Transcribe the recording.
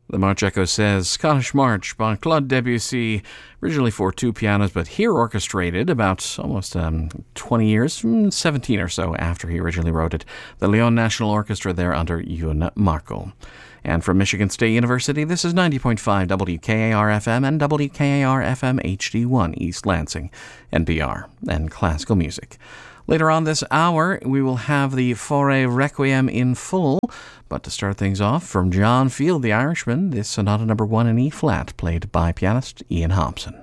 The March Echo says, Scottish March by Claude Debussy, originally for two pianos, but here orchestrated about almost 20 years, 17 or so after he originally wrote it. The Lyon National Orchestra there under Yun Marco. And from Michigan State University, this is 90.5 WKAR-FM and WKAR-FM HD1 East Lansing, NPR, and classical music. Later on this hour, we will have the Fauré Requiem in full. But to start things off, from John Field, the Irishman, this Sonata No. 1 in E-flat, played by pianist Ian Hobson.